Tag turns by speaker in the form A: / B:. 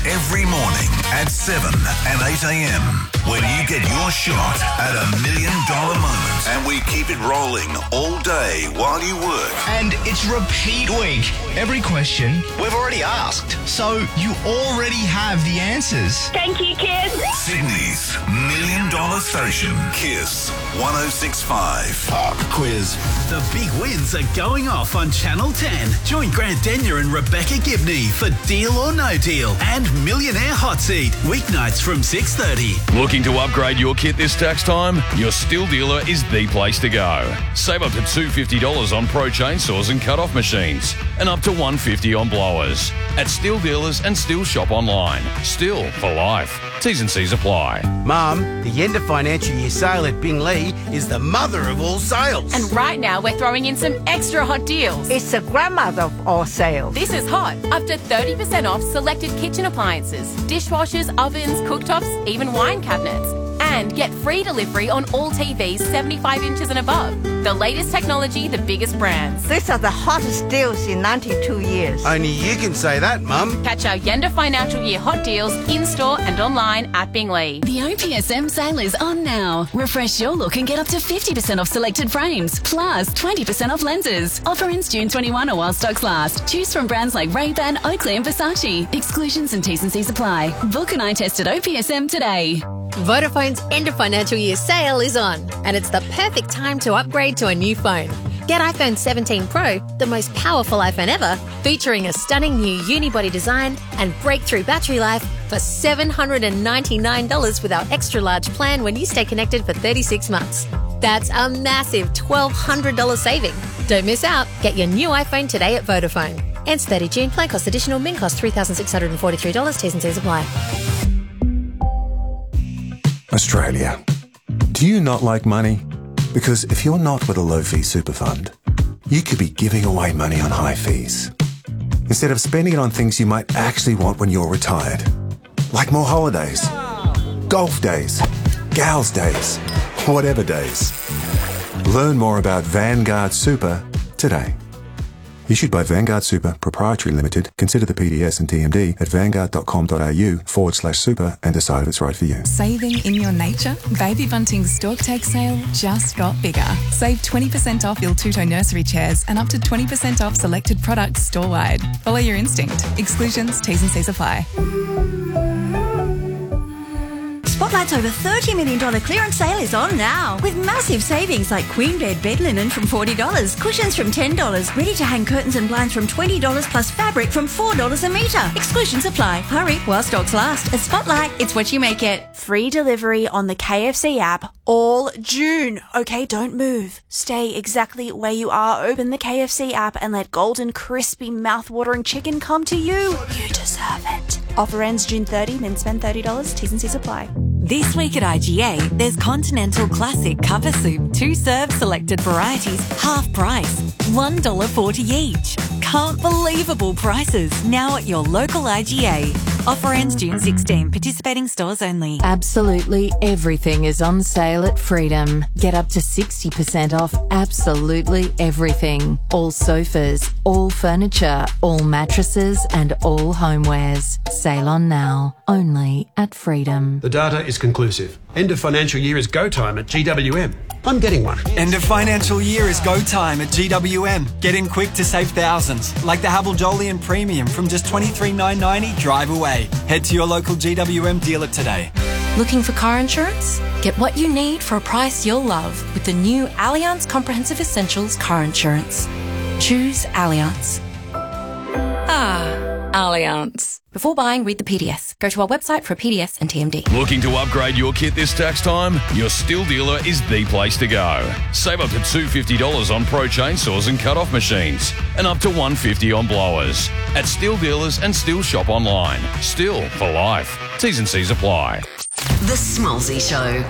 A: every morning at 7 and 8 a.m. when you get your shot at $1 million moment. And we keep it rolling all day while you work.
B: And it's repeat week. Every question we've already asked, so you already have the answers.
C: Thank you, kids.
A: Sydney's $1 million station, KISS 106.5.
D: Pop quiz. The big wins are going off on Channel 10. Join Grant Denyer and Rebecca Gibney for Deal or No Deal and Millionaire Hot Seat. Weeknights from 6:30.
E: Looking to upgrade your kit this tax time? Your Stihl dealer is the place to go. Save up to $250 on Pro chainsaws and cut-off machines and up to $150 on blowers. At Stihl dealers and Stihl shop online. Stihl for life. T's and C's apply.
F: Mum, the end of financial year sale at Binglee is the mother of all sales.
G: And right now we're throwing in some extra hot deals.
H: It's the grandmother of all sales.
G: This is hot. Up to 30% off selected kitchen appliances, dishwashers, ovens, cooktops, even wine cabinets. And get free delivery on all TVs 75 inches and above. The latest technology, the biggest brands.
H: These are the hottest deals in 92 years.
F: Only you can say that, Mum.
G: Catch our Yenda Financial Year hot deals in-store and online at Binglee.
I: The OPSM sale is on now. Refresh your look and get up to 50% off selected frames, plus 20% off lenses. Offer ends June 21 or while stocks last. Choose from brands like Ray-Ban, Oakley and Versace. Exclusions and T's and C's apply. Book an eye test at OPSM today.
J: Vodafone's end of financial year sale is on, and it's the perfect time to upgrade to a new phone. Get iPhone 17 Pro, the most powerful iPhone ever, featuring a stunning new unibody design and breakthrough battery life for $799 with our extra large plan when you stay connected for 36 months. That's a massive $1,200 saving. Don't miss out. Get your new iPhone today at Vodafone. Ends 30 June. Plan cost additional. Min cost $3,643. T's and C's apply.
K: Australia. Do you not like money? Because if you're not with a low-fee super fund, you could be giving away money on high fees, instead of spending it on things you might actually want when you're retired, like more holidays, golf days, gals days, whatever days. Learn more about Vanguard Super today. Issued by Vanguard Super Proprietary Limited. Consider the PDS and TMD at vanguard.com.au/super and decide if it's right for you.
L: Saving in your nature? Baby Bunting's Stork Take sale just got bigger. Save 20% off Il Tutto nursery chairs and up to 20% off selected products store-wide. Follow your instinct. Exclusions, T's and C's apply.
M: Spotlight's over $30 million clearance sale is on now, with massive savings like queen bed bed linen from $40, cushions from $10, ready-to-hang curtains and blinds from $20 plus fabric from $4 a metre. Exclusions apply. Hurry while stocks last. At Spotlight, it's what you make it.
N: Free delivery on the KFC app all June. Okay, don't move. Stay exactly where you are. Open the KFC app and let golden, crispy, mouth-watering chicken come to you. You deserve it. Offer ends June 30, then spend $30. T's and C's apply.
O: This week at IGA, there's Continental Classic Cover Soup, 2 serve selected varieties, half price, $1.40 each. Can't believable prices now at your local IGA. Offer ends June 16. Participating stores only.
P: Absolutely everything is on sale at Freedom. Get up to 60% off absolutely everything. All sofas, all furniture, all mattresses and all homewares. Sale on now. Only at Freedom.
Q: The data is conclusive. End of financial year is go time at GWM. I'm getting one.
R: End of financial year is go time at GWM. Get in quick to save thousands, like the Havel Jolyon Premium from just $23,990 drive away. Head to your local GWM dealer today.
S: Looking for car insurance? Get what you need for a price you'll love with the new Allianz Comprehensive Essentials car insurance. Choose Allianz. Allianz. Before buying, read the PDS. Go to our website for a PDS and TMD.
E: Looking to upgrade your kit this tax time? Your Stihl dealer is the place to go. Save up to $250 on Pro chainsaws and cut-off machines and up to $150 on blowers. At Stihl dealers and Stihl shop online. Stihl for life. T's and C's apply.
T: The Smallsy Show.